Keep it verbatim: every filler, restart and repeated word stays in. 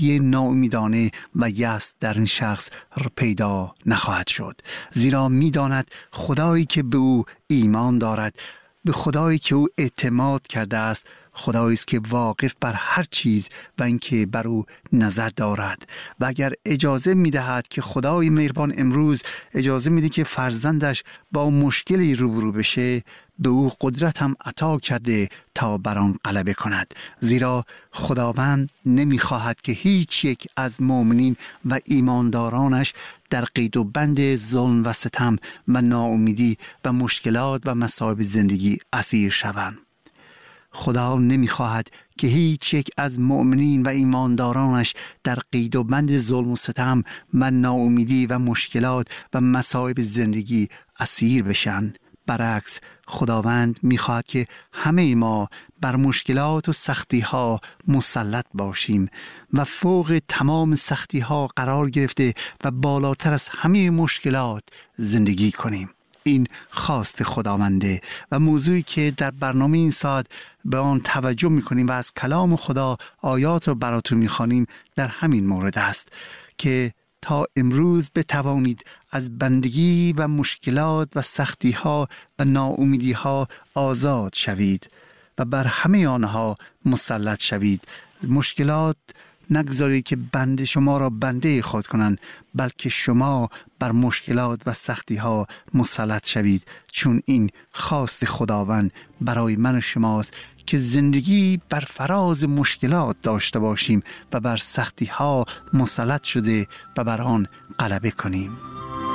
سختی ناامیدانه و یأس در این شخص پیدا نخواهد شد، زیرا می‌داند خدایی که به او ایمان دارد، به خدایی که او اعتماد کرده است، خدایی است که واقف بر هر چیز و اینکه بر او نظر دارد. و اگر اجازه می‌دهد که خدای مهربان امروز اجازه میده که فرزندش با مشکلی روبرو بشه، به او قدرت هم عطا کرده تا بر آن غلبه کند، زیرا خداوند نمیخواهد که هیچ یک از مؤمنین و ایماندارانش در قید و بند ظلم و ستم و ناامیدی و مشکلات و مصائب زندگی اسیر شوند. خدا نمیخواهد که هیچ یک از مؤمنین و ایماندارانش در قید و بند ظلم و ستم و ناامیدی و مشکلات و مصائب زندگی اسیر بشن. برعکس، خداوند میخواهد که همه ما بر مشکلات و سختی ها مسلط باشیم و فوق تمام سختی ها قرار گرفته و بالاتر از همه مشکلات زندگی کنیم. این خواست خداونده و موضوعی که در برنامه این ساعت به آن توجه میکنیم و از کلام خدا آیات رو براتون میخوانیم در همین مورد است که تا امروز بتوانید از بندگی و مشکلات و سختی ها و ناامیدی ها آزاد شوید و بر همه آنها مسلط شوید. مشکلات نگذارید که بند شما را بنده خود کنند، بلکه شما بر مشکلات و سختی ها مسلط شوید، چون این خواست خداوند برای من و شماست که زندگی بر فراز مشکلات داشته باشیم و بر سختی ها مسلط شده و بر آن غلبه کنیم.